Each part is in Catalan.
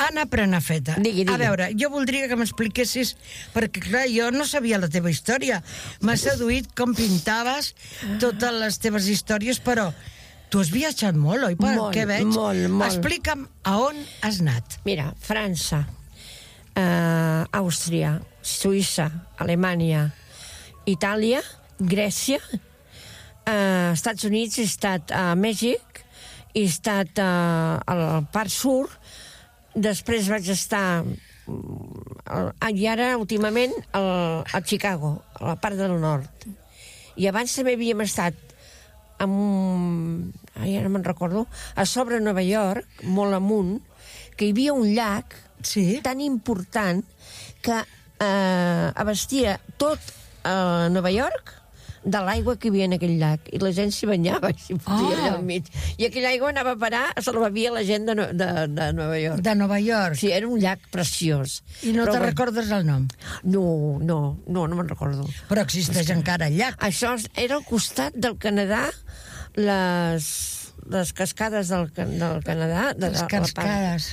Anna Prenafeta, Digui. a veure, jo voldria que m'expliquessis, perquè clar, jo no sabia la teva història. M'ha seduït com pintaves totes les teves històries, però tu has viatjat molt, oi? Molt, Què veig? molt. Explica'm a on has anat. Mira, França, Àustria, Suïssa, Alemanya, Itàlia, Grècia, Estats Units, he estat a Mèxic, he estat al Parc Sur, després vaig estar, i ara, últimament, a Chicago, a la part del nord. I abans també havíem estat ara me'n recordo, a sobre Nova York, molt amunt, que hi havia un llac tan important que abastia tot Nova York de l'aigua que hi havia en aquell llac, i la gent s'hi banyava, s'hi fotia allà al mig. I aquella aigua anava a parar, se la bevia la gent de Nova York. De Nova York? Sí, era un llac preciós. I no te recordes el nom? No me'n recordo. Però existeix encara el llac. Això era al costat del Canadà, les cascades del Canadà. Les cascades.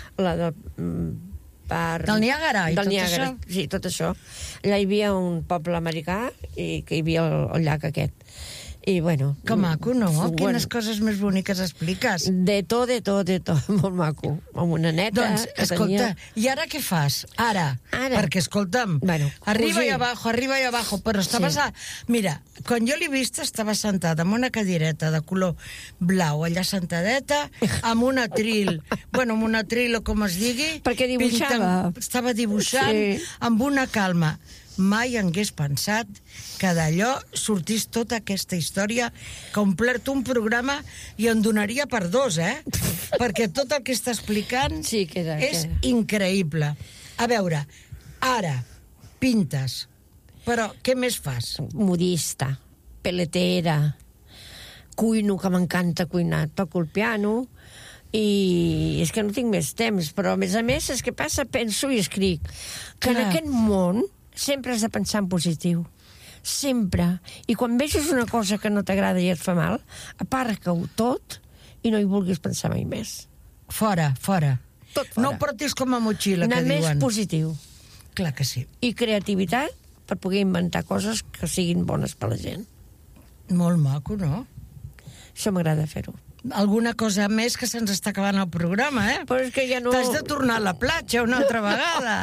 Del Niàgara i tot això? Sí, tot això. Allà hi havia un poble americà i que hi havia el llac aquest. I bueno... Que maco, no? Quines coses més boniques expliques? De tot, molt maco. Amb una neta... Doncs, escolta, i ara què fas? Ara. Perquè, escolta'm, arriba i abajo, però estaves Mira, quan jo l'he vista, estava sentada en una cadireta de color blau, allà sentadeta, amb un atril, amb un atril o com es digui... Perquè dibuixava. Estava dibuixant amb una calma. Mai hagués pensat que d'allò sortís tota aquesta història que ha omplert un programa i en donaria per 2, perquè tot el que està explicant és increïble. A veure, ara pintes, però què més fas? Modista, peletera, cuino, que m'encanta cuinar, toco el piano i és que no tinc més temps, però a més és que passa, penso i escric que en aquest món sempre has de pensar en positiu. Sempre. I quan veges una cosa que no t'agrada i et fa mal, aparca-ho tot i no hi vulguis pensar mai més. Fora. Tot fora. No ho portis com a motxilla, que diuen. Anar més positiu. Clar que sí. I creativitat per poder inventar coses que siguin bones per la gent. Molt maco, no? Això m'agrada fer-ho. Alguna cosa més, que se'ns està acabant el programa, Però és que ja no... T'has de tornar a la platja una altra vegada.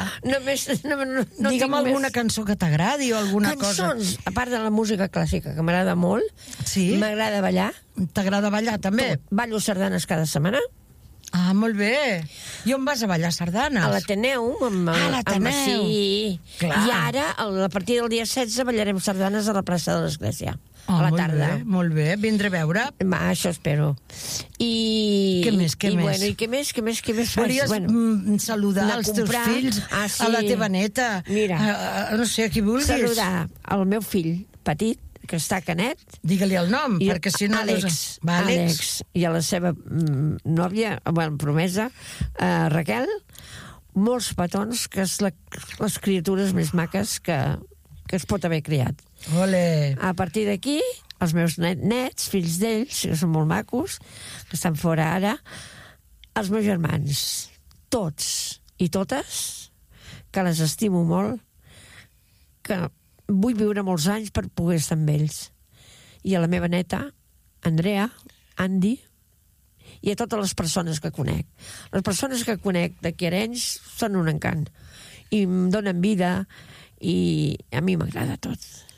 No digue'm alguna cançó que t'agradi o alguna cosa. Cançons, a part de la música clàssica, que m'agrada molt, m'agrada ballar. T'agrada ballar, també? Ballo sardanes cada setmana. Ah, molt bé. I on vas a ballar sardanes? A l'Ateneu. A l'Ateneu. Sí. Clar. I ara, a partir del dia 16, ballarem sardanes a la plaça de l'Església. A la tarda. Molt bé, vindré a veure. Això espero. I... Què més? Bueno, i què més fas? Volies saludar els teus fills, a la teva neta, no sé, a qui vulguis. Saludar el meu fill petit, que està a Canet. Digue-li el nom, perquè si no... Àlex. I a la seva nòvia, promesa, Raquel, molts petons, que és les criatures més maques que es pot haver criat. Ole. A partir d'aquí, els meus nets, fills d'ells, que són molt macos, que estan fora ara, els meus germans, tots i totes, que les estimo molt, que vull viure molts anys per poder estar amb ells. I a la meva neta, Andrea, Andy, i a totes les persones que conec. Les persones que conec d'aquí a Arenys són un encant. I em donen vida i a mi m'agrada tot.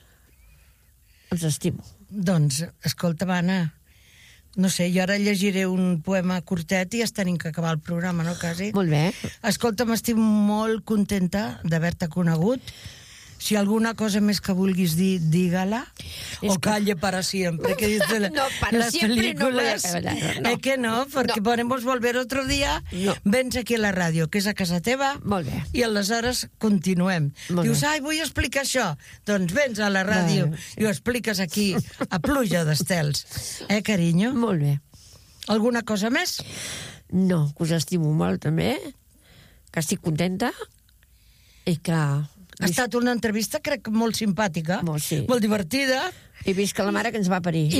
Els estimo. Doncs, escolta, Anna, no sé, jo ara llegiré un poema curtet i ja tenim que acabar el programa, no, quasi? Molt bé. Escolta, m'estic molt contenta d'haver-te conegut. Si alguna cosa més que vulguis dir, digue-la, o calle para siempre, que dicen las películas. Que no, perquè podemos volver otro día, vens aquí a la ràdio, que és a casa teva, i aleshores continuem. Dius, vull explicar això. Doncs vens a la ràdio i ho expliques aquí, a pluja d'estels. Carinyo? Molt bé. Alguna cosa més? No, que us estimo molt, també, que estic contenta i que... Ha estat una entrevista, crec, molt simpàtica, molt divertida. I visca la mare que ens va parir.